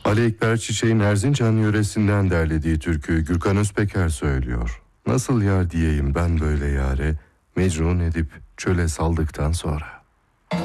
Ali Ekber Çiçek'in Erzincan yöresinden derlediği türküyü Gürkan Özpeker söylüyor. Nasıl yar diyeyim ben böyle yare, mecnun edip çöle saldıktan sonra.